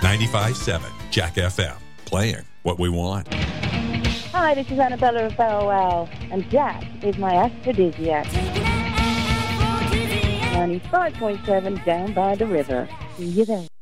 95.7 Jack FM, playing what we want. Hi, this is Annabella of Bow Wow, and Jack is my aphrodisiac. 95.7 down by the river. See you there.